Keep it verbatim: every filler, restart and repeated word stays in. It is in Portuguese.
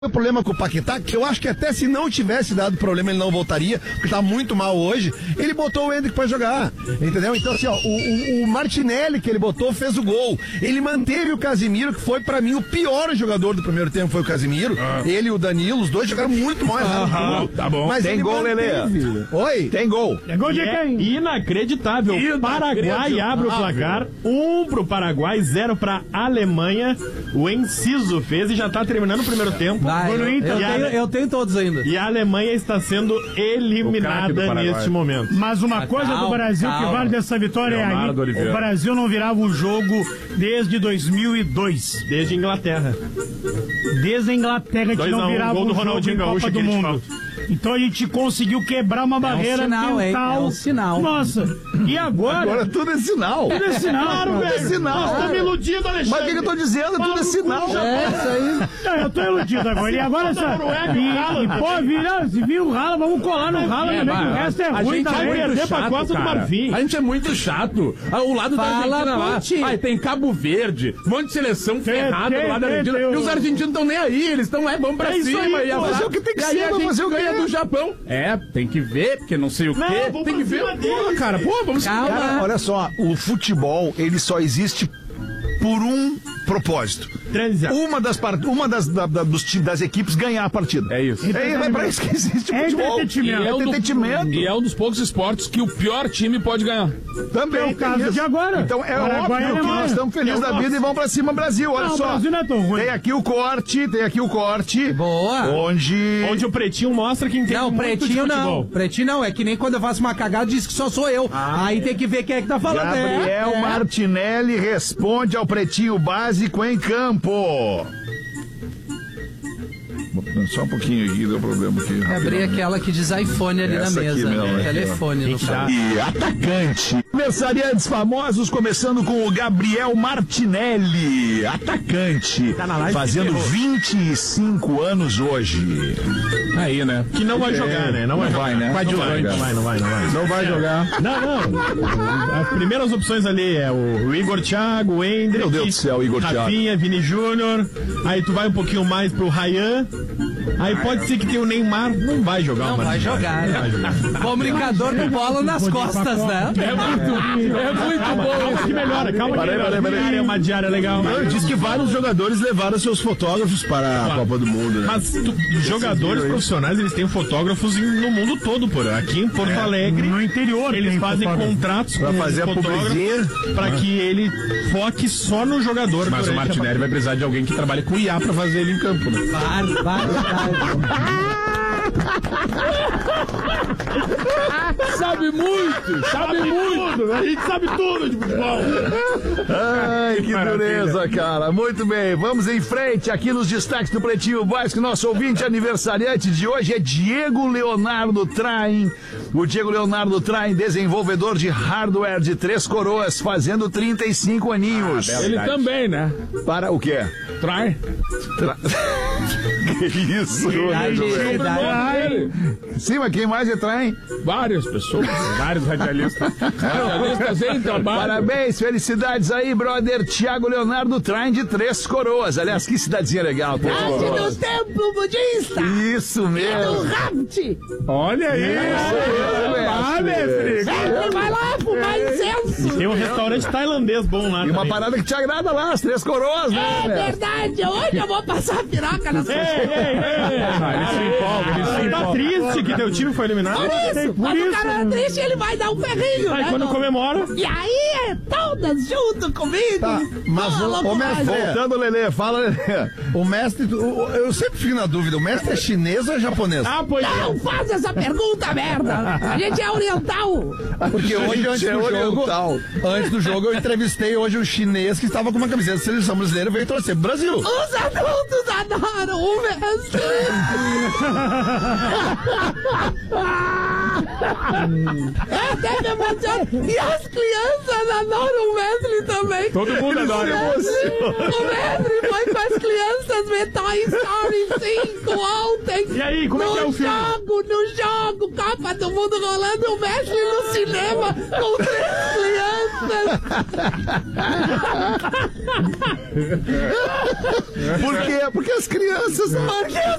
O problema com o Paquetá, que eu acho que até se não tivesse dado problema ele não voltaria, porque tá muito mal hoje, ele botou o Endrick pra jogar, entendeu? Então assim, ó, o, o, o Martinelli que ele botou fez o gol, ele manteve o Casimiro, que foi pra mim o pior jogador do primeiro tempo, foi o Casimiro, ah. ele e o Danilo, os dois jogaram muito mal errado. Ah, tá bom. Mas tem gol, Lelê. Oi? Tem gol. É gol de quem? É inacreditável. O Paraguai abre o placar, um pro Paraguai, zero pra Alemanha. O Enciso fez e já tá terminando o primeiro tempo. Vai, eu, eu, tenho, eu tenho todos ainda. E a Alemanha está sendo eliminada neste momento. Mas uma coisa calma, do Brasil calma. que vale dessa vitória Leonardo é aí, o Brasil não virava um jogo desde dois mil e dois. Desde a Inglaterra. Desde a Inglaterra que não virava um, um jogo em Copa do Mundo. Então a gente conseguiu quebrar uma barreira é um sinal, mental. Hein? É um sinal. Nossa, e agora? Agora tudo é sinal. Tudo é sinal. Claro, tudo velho. é sinal. Nós estamos iludidos, Alexandre. Mas o que, que eu tô dizendo? Tudo é sinal. É isso aí. Não, eu tô iludido agora. E agora essa... E, e pô, vira, se vir o rala, vamos colar no rala também, que o resto é a ruim gente também. vai perder pra Costa do Marfim. A gente é muito chato. O lado da Argentina lá, ai, tem Cabo Verde, um monte de seleção ferrada do lado da Argentina. E os argentinos estão nem aí, eles estão, é, vamos pra cima. E fazer o que tem que ser, a gente ganha do Japão. É, tem que ver, porque não sei o não, quê. Tem que ver. Pô, cara, pô, vamos cara, olha só, o futebol, ele só existe por um propósito. Transar. Uma das part... uma das, da, da, dos, das equipes ganhar a partida. É isso. É, é pra isso que existe o é futebol. Entretenimento. E é, é entretenimento. Do, e é um dos poucos esportes que o pior time pode ganhar. Também. É o caso isso. de agora. Então é Paraguai óbvio que nós estamos felizes da vida e vamos pra cima, Brasil. Olha não, só. O Brasil não é tão ruim. Tem aqui o corte, tem aqui o corte. Boa. Onde... Onde o Pretinho mostra que entende não, muito pretinho de não. Pretinho não. É que nem quando eu faço uma cagada diz que só sou eu. Ah, Aí é. tem que ver quem é que tá falando. Gabriel é. Martinelli responde ao Pretinho Básico em campo. Só um pouquinho aqui, deu problema aqui. Abri aquela que diz iPhone ali Essa na mesa. Mesmo, né? Telefone. No e atacante. Aniversariantes famosos, começando com o Gabriel Martinelli. Atacante. Tá fazendo vinte e cinco anos hoje. Aí, né? Que não vai jogar, é, né? Não, não vai, vai, né? Não vai, não vai, não vai, não vai. Não vai jogar. Não, não. As primeiras opções ali é o Igor Thiago, o Endrick. Meu Deus do céu, Igor Thiago. Rafinha, Vini Júnior. Aí tu vai um pouquinho mais pro Ryan. Aí pode ser que tenha o Neymar, não vai jogar. Não vai jogar, né? Comunicador com bola nas costas, né? É muito, é muito bom. Calma que melhora, calma que melhora. É uma diária legal. Não, diz que vários jogadores levaram seus fotógrafos para a Copa do Mundo. Né? Mas tu, jogadores profissionais, eles têm fotógrafos no mundo todo, por aqui em Porto Alegre. No interior. Eles fazem contratos pra com fazer o fotógrafo para que ele foque só no jogador. Mas o Martinelli vai precisar de alguém que trabalhe com I A para fazer ele em campo, né? Vai, vai, vai. Sabe muito, sabe muito. A gente sabe tudo de futebol. Ai, que, que dureza, cara. Muito bem, vamos em frente aqui nos destaques do Pretinho Básico. Nosso ouvinte aniversariante de hoje é Diego Leonardo Traem. O Diego Leonardo Traem, desenvolvedor de hardware de Três Coroas, fazendo trinta e cinco aninhos. Ah, ele também, né? Para o quê? Trai. Tra... Que isso, né, Sim, mas quem mais é Traem? Várias pessoas, vários radialistas. Radialistas em trabalho. Parabéns, felicidades aí, brother. Tiago Leonardo Traem de Três Coroas. Aliás, que cidadezinha legal. Arte do templo budista. Isso mesmo. Do Raft. Olha aí. Ah, mestre. Sempre vai lá fumar incenso. Tem um restaurante tailandês bom lá. E uma também. parada que te agrada lá, as Três Coroas, né? É verdade. Hoje eu vou passar a piroca nessa. Ei, ei, ei. Ah, ele se empolga, ele se empolga. Tá triste que teu time foi eliminado? Por isso. Por Quando isso. o cara é triste, ele vai dar um ferrinho, Aí né? quando não? comemora... E aí, é todas junto comigo. Tá, mas Fala, o, o mestre, Voltando, Lelê, fala, Lelê. o mestre, o- eu sempre fico na dúvida, o mestre é chinês ou é japonês? Ah, pois Não faz essa pergunta, merda. A gente é oriental. Porque hoje, antes é do jogo, oriental. antes do jogo, eu entrevistei hoje um chinês que estava com uma camiseta da seleção brasileira e veio torcer pro Brasil. Os adultos adoram o mestre. É até me emociona. E as crianças adoram o mestre também. Todo mundo adora. O mestre foi com as crianças ver Toy Story cinco ontem. E aí, como no é que é o filme? No jogo, no jogo, Copa do Mundo rolando, o Messi no cinema com três crianças. Por quê? Porque as crianças... Porque